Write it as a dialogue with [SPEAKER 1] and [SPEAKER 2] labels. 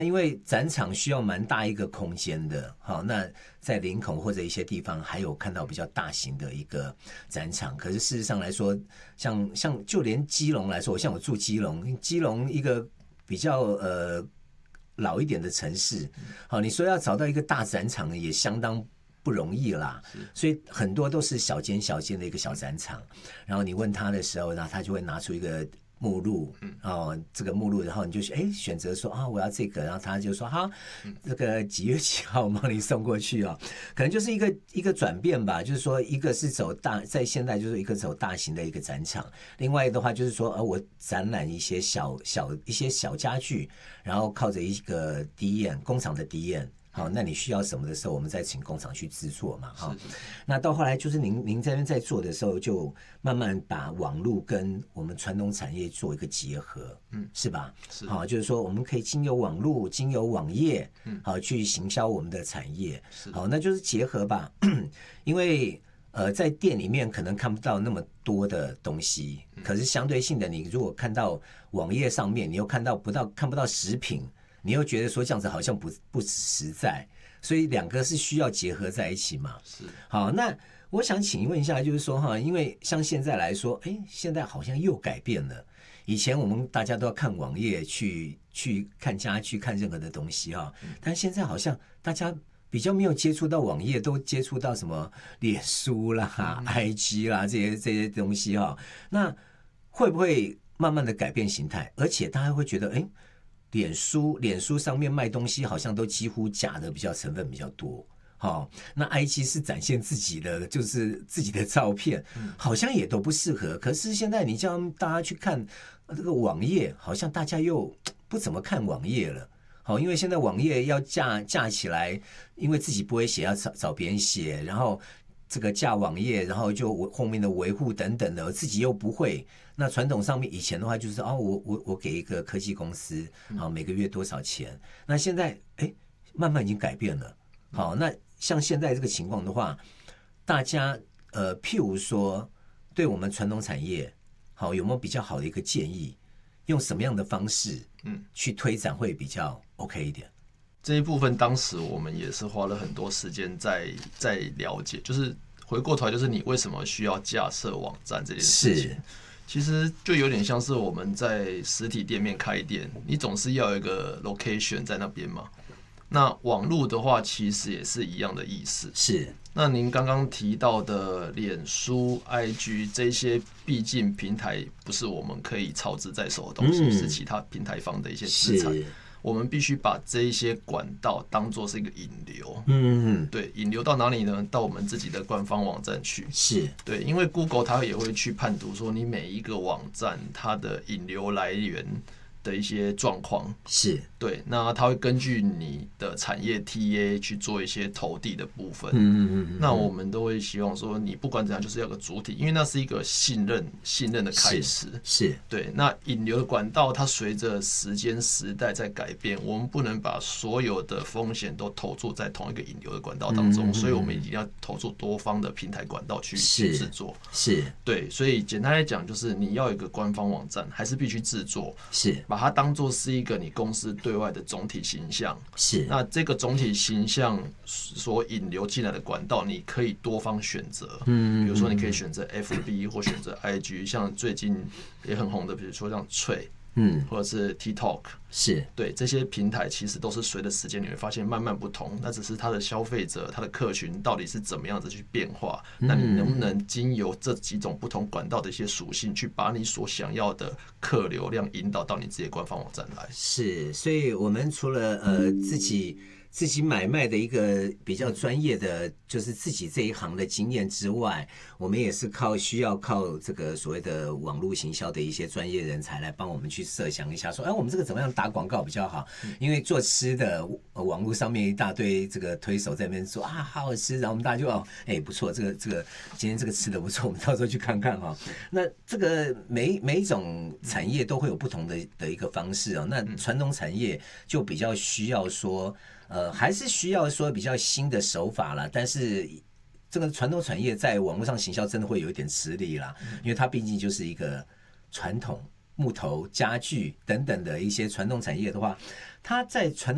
[SPEAKER 1] 因为展场需要蛮大一个空间的，好，那在林口或者一些地方还有看到比较大型的一个展场，可是事实上来说，像就连基隆来说，像我住基隆一个比较老一点的城市，好，你说要找到一个大展场也相当不容易啦，所以很多都是小间的一个小展场，然后你问他的时候呢，他就会拿出一个目录，这个目录，然后你就选择说啊，我要这个，然后他就说好，这个几月几号我帮你送过去哦，可能就是一个转变吧，就是说一个是在现在就是一个走大型的一个展场，另外的话就是说我展览一些小家具，然后靠着一个工厂的DN。好，那你需要什么的时候，我们再请工厂去制作嘛。哈，那到后来就是您这边在做的时候，就慢慢把网络跟我们传统产业做一个结合，是吧？是。好，就是说我们可以经由网络、经由网页，好去行销我们的产业。好，那就是结合吧。因为在店里面可能看不到那么多的东西，可是相对性的，你如果看到网页上面，你又看不到食品。你又觉得说这样子好像不实在，所以两个是需要结合在一起嘛。是。好，那我想请问一下，就是说哈，因为像现在来说，现在好像又改变了。以前我们大家都要看网页去看家具、看任何的东西哈，但现在好像大家比较没有接触到网页，都接触到什么脸书啦、IG 啦这些东西哈。那会不会慢慢的改变形态？而且大家会觉得，脸书上面卖东西好像都几乎假的成分比较多，那 IG 是展现自己的，就是自己的照片，好像也都不适合。可是现在你叫大家去看这个网页，好像大家又不怎么看网页了。好，因为现在网页要架起来，因为自己不会写，要找别人写，然后这个架网页，然后就后面的维护等等的，自己又不会。那传统上面以前的话就是我给一个科技公司，每个月多少钱？那现在慢慢已经改变了。好，那像现在这个情况的话，大家譬如说对我们传统产业，好，有没有比较好的一个建议？用什么样的方式去推展会比较 OK 一点？
[SPEAKER 2] 这一部分当时我们也是花了很多时间在了解，就是回过头来就是你为什么需要架设网站这件事情。其实就有点像是我们在实体店面开店，你总是要有一个 location 在那边嘛。那网络的话，其实也是一样的意思。
[SPEAKER 1] 是。
[SPEAKER 2] 那您刚刚提到的脸书、IG 这些，毕竟平台不是我们可以操之在手的东西，是其他平台方的一些资产。我们必须把这一些管道当作是一个引流，对，引流到哪里呢？到我们自己的官方网站去，
[SPEAKER 1] 是
[SPEAKER 2] 对，因为 Google 它也会去判读说你每一个网站它的引流来源的一些状况，
[SPEAKER 1] 是
[SPEAKER 2] 对，那它会根据你的产业 TA 去做一些投递的部分，那我们都会希望说，你不管怎样，就是要个主体，因为那是一个信任的开始，
[SPEAKER 1] 是
[SPEAKER 2] 对。那引流的管道，它随着时间时代在改变，我们不能把所有的风险都投注在同一个引流的管道当中，所以我们一定要投注多方的平台管道去制作，
[SPEAKER 1] 是
[SPEAKER 2] 对。所以简单来讲，就是你要有一个官方网站，还是必须制作，
[SPEAKER 1] 是。
[SPEAKER 2] 把它当作是一个你公司对外的总体形象，
[SPEAKER 1] 是。
[SPEAKER 2] 那这个总体形象所引流进来的管道，你可以多方选择。比如说你可以选择 FB 或选择 IG， 像最近也很红的，比如说像脆。或者是 TikTok，
[SPEAKER 1] 是
[SPEAKER 2] 对这些平台其实都是随着时间你会发现慢慢不同，那只是它的消费者、它的客群到底是怎么样子去变化，那你能不能经由这几种不同管道的一些属性，去把你所想要的客流量引导到你自己的官方网站来？
[SPEAKER 1] 是，所以我们除了自己买卖的一个比较专业的，就是自己这一行的经验之外，我们也是需要靠这个所谓的网络行销的一些专业人才来帮我们去设想一下，说，我们这个怎么样打广告比较好？因为做吃的，网络上面一大堆这个推手在那边说好好吃，然后我们大家就不错，这个今天这个吃的不错，我们到时候去看看哈。那这个每一种产业都会有不同的一个方式哦。那传统产业就比较需要说。还是需要说比较新的手法啦，但是这个传统产业在网络上行销真的会有一点吃力啦，因为它毕竟就是一个传统木头、家具等等的一些传统产业的话，它在传统